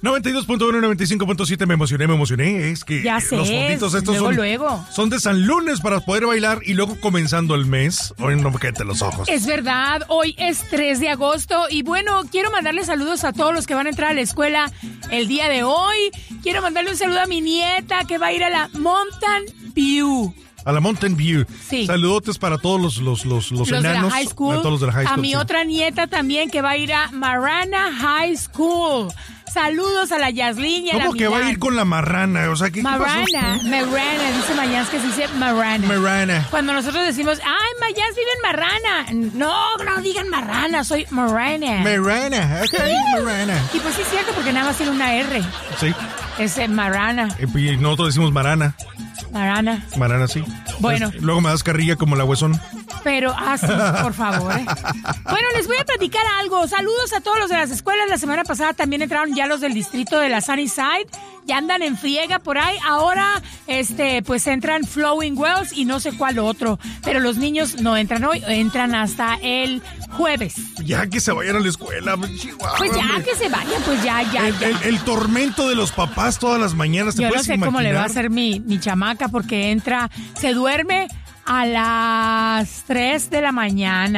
92.1 y 95.7, me emocioné. Es que ya sé, los fotitos estos luego. son de San Lunes para poder bailar y luego comenzando el mes. Hoy no me queden los ojos. Es verdad, hoy es 3 de agosto y bueno, quiero mandarle saludos a todos los que van a entrar a la escuela el día de hoy. Quiero mandarle un saludo a mi nieta que va a ir a la Mountain View. A la Mountain View. Sí. Saludotes para todos los enanos. De la high school. A todos los de la high school. A mi otra nieta también que va a ir a Marana High School. Saludos a la Yaslin y a la ¿Cómo que va a ir con la marrana? O sea, ¿qué pasó? Marana, dice Mayans que se dice Marana. Marana. Cuando nosotros decimos, ay, Mayans vive en Marana. No digan Marana, soy Marana. Marana, ok, Marana. Y pues sí es cierto, porque nada más tiene una R. Sí. Es Marana. Y nosotros decimos Marana. Marana, sí. Bueno. Luego me das carrilla como la huesón. Pero, sí, por favor. Bueno, les voy a platicar algo. Saludos a todos los de las escuelas. La semana pasada también entraron ya los del distrito de la Sunnyside. Ya andan en friega por ahí. Ahora, pues entran Flowing Wells y no sé cuál otro. Pero los niños no entran hoy, entran hasta el jueves. Ya que se vayan a la escuela, Chihuahua. Pues ya que se vayan, pues ya. El tormento de los papás todas las mañanas. Yo no sé cómo le va a hacer mi chamaca porque se duerme a las 3 de la mañana.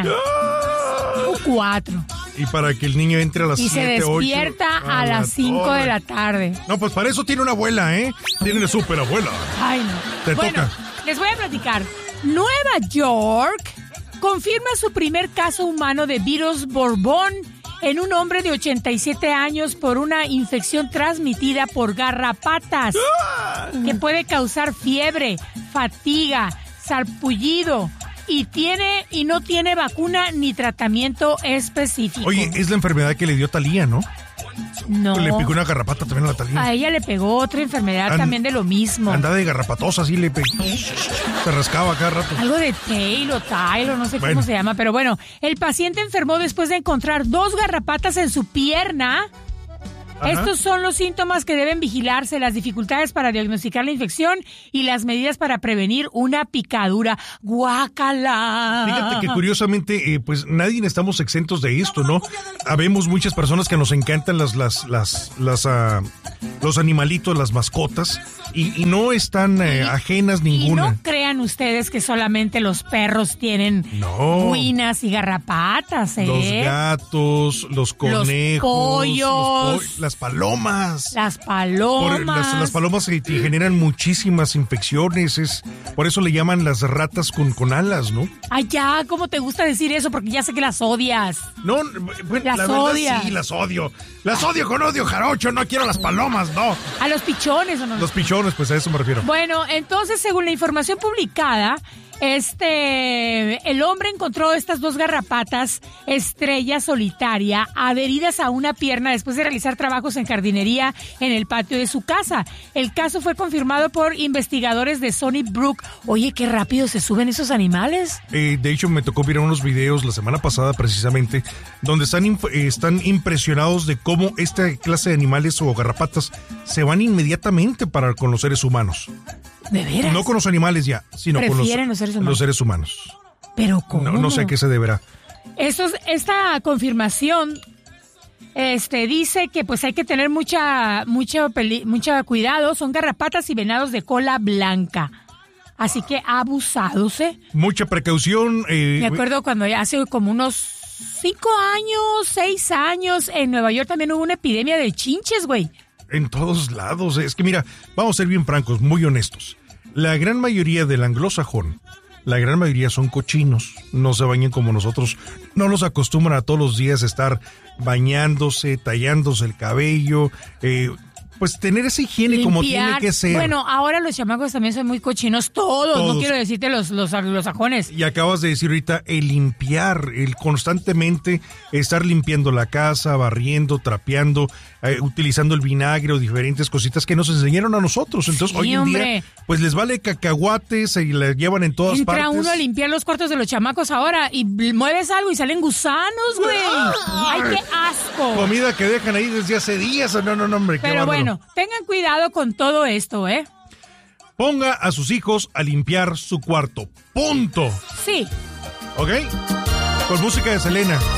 O 4. Y para que el niño entre a las 7, 8. Y se despierta a las 5 de la tarde. No, pues para eso tiene una abuela, ¿eh? Tiene una súper abuela. Ay, no. Te toca. Les voy a platicar. Nueva York confirma su primer caso humano de virus Borbón en un hombre de 87 años por una infección transmitida por garrapatas que puede causar fiebre, fatiga, sarpullido y no tiene vacuna ni tratamiento específico. Oye, es la enfermedad que le dio Talía, ¿no? No. Le picó una garrapata también a la Talía. A ella le pegó otra enfermedad también de lo mismo. Andaba de garrapatosa, así le pegó. Se rascaba cada rato. Algo de Taylor, no sé cómo se llama, pero bueno, el paciente enfermó después de encontrar 2 garrapatas en su pierna. Ajá. Estos son los síntomas que deben vigilarse, las dificultades para diagnosticar la infección y las medidas para prevenir una picadura. ¡Guácala! Fíjate que curiosamente, pues nadie estamos exentos de esto, ¿no? Habemos muchas personas que nos encantan los animalitos, las mascotas, y no están ajenas ninguna. Y no crean ustedes que solamente los perros tienen guinas y garrapatas, ¿eh? Los gatos, los conejos, los pollos. Las palomas. Las palomas. Las palomas que generan muchísimas infecciones. Por eso le llaman las ratas con alas, ¿no? Ay, ya, ¿cómo te gusta decir eso? Porque ya sé que las odias. No, bueno, la verdad sí, las odio. Las odio con odio jarocho, no quiero las palomas, no. ¿A los pichones o no? Los pichones, pues a eso me refiero. Bueno, entonces, según la información publicada, el hombre encontró estas 2 garrapatas estrella solitaria adheridas a una pierna después de realizar trabajos en jardinería en el patio de su casa. El caso fue confirmado por investigadores de Stony Brook. Oye, qué rápido se suben esos animales. De hecho, me tocó ver unos videos la semana pasada precisamente donde están impresionados de cómo esta clase de animales o garrapatas se van inmediatamente para con los seres humanos. ¿De veras? No con los animales ya, sino con los seres humanos. ¿Pero cómo? No sé a qué se deberá. Esta confirmación dice que pues hay que tener mucha cuidado. Son garrapatas y venados de cola blanca. Así que abusados, ¿eh? Mucha precaución. Me acuerdo cuando hace como unos 5 años, 6 años, en Nueva York también hubo una epidemia de chinches, güey. En todos lados. Es que mira, vamos a ser bien francos, muy honestos. La gran mayoría del anglosajón, la gran mayoría son cochinos. No se bañan como nosotros. No los acostumbran a todos los días estar bañándose, tallándose el cabello, pues tener esa higiene como tiene que ser. Bueno, ahora los chamacos también son muy cochinos, todos. No quiero decirte los anglosajones. Y acabas de decir ahorita el limpiar, el constantemente estar limpiando la casa, barriendo, trapeando, utilizando el vinagre o diferentes cositas que nos enseñaron a nosotros. Entonces, hoy en día, pues les vale cacahuates y la llevan en todas partes. Entra uno a limpiar los cuartos de los chamacos ahora y mueves algo y salen gusanos, güey. ¡Ay, qué asco! Comida que dejan ahí desde hace días. No, hombre, qué bárbaro. Bueno, tengan cuidado con todo esto, ¿eh? Ponga a sus hijos a limpiar su cuarto. ¡Punto! Sí. ¿Ok? Con música de Selena.